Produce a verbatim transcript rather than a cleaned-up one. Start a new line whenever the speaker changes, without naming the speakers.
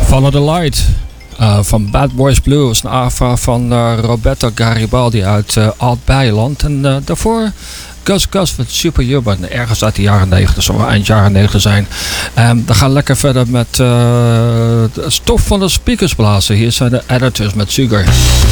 Follow the Light uh, van Bad Boys Blues. Een AFA van uh, Roberto Garibaldi uit uh, Oud-Beijerland. En uh, daarvoor Gus Gus met Superhuman. Ergens uit de jaren negentig, zo eind jaren negentig zijn. Um, we gaan lekker verder met uh, stof van de speakers blazen. Hier zijn de Editors met Sugar.